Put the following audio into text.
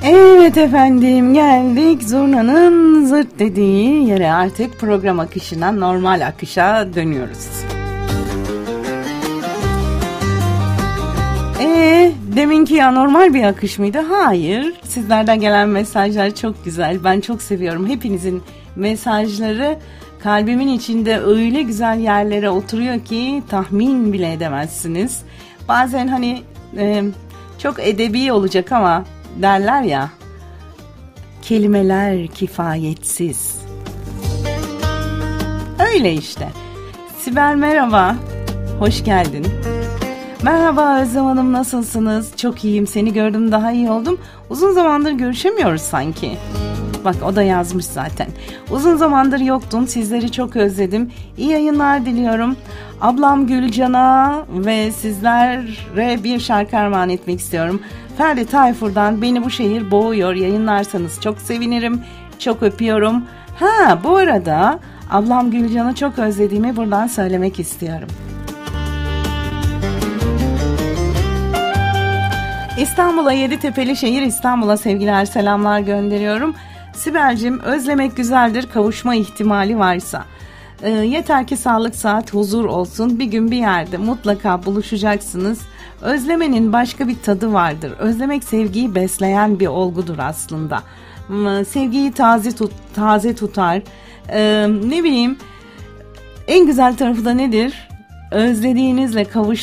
Evet efendim, geldik zurnanın zırt dediği yere. Artık program akışından normal akışa dönüyoruz. Deminki anormal bir akış mıydı? Hayır. Sizlerden gelen mesajlar çok güzel. Ben çok seviyorum. Hepinizin mesajları kalbimin içinde öyle güzel yerlere oturuyor ki tahmin bile edemezsiniz. Bazen hani çok edebi olacak ama derler ya, kelimeler kifayetsiz. Öyle işte. Sibel merhaba, hoş geldin. Merhaba Özlem Hanım, nasılsınız? Çok iyiyim, seni gördüm daha iyi oldum. Uzun zamandır görüşemiyoruz sanki. Bak o da yazmış zaten. Uzun zamandır yoktun, sizleri çok özledim. İyi yayınlar diliyorum. Ablam Gülcan'a ve sizlere bir şarkı armağan etmek istiyorum. Ferdi Tayfur'dan Beni Bu Şehir Boğuyor yayınlarsanız çok sevinirim. Çok öpüyorum. Bu arada ablam Gülcan'ı çok özlediğimi buradan söylemek istiyorum. İstanbul'a, Yeditepe'li şehir İstanbul'a sevgiler, selamlar gönderiyorum. Sibel'cim, özlemek güzeldir, kavuşma ihtimali varsa. Yeter ki sağlık, sıhhat, huzur olsun. Bir gün bir yerde mutlaka buluşacaksınız. Özlemenin başka bir tadı vardır. Özlemek sevgiyi besleyen bir olgudur aslında. Sevgiyi taze tutar. Ne bileyim, en güzel tarafı da nedir? Özlediğinizle